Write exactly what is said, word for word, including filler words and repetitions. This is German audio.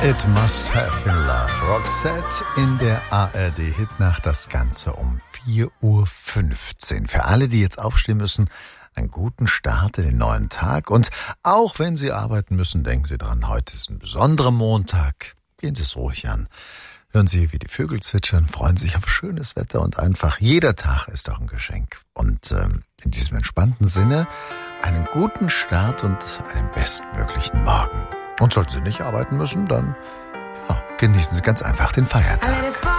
It Must Have Been Love. Roxette in der A R D-Hitnacht, das Ganze um vier Uhr fünfzehn. Für alle, die jetzt aufstehen müssen, einen guten Start in den neuen Tag. Und auch wenn Sie arbeiten müssen, denken Sie dran, heute ist ein besonderer Montag. Gehen Sie es ruhig an. Hören Sie, wie die Vögel zwitschern, freuen sich auf schönes Wetter und einfach jeder Tag ist auch ein Geschenk. Und ähm, in diesem entspannten Sinne einen guten Start und einen bestmöglichen Morgen. Und sollten Sie nicht arbeiten müssen, dann ja, genießen Sie ganz einfach den Feiertag.